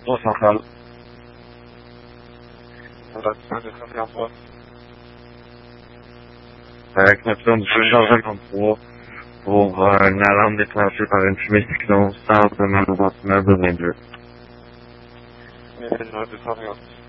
Tour central. Voilà, c'est de faire en toi. Avec notre zone du charge 53 pour une alarme déclenchée par une fumée cyclone, centre de Malraux, 22. Mais c'est 250.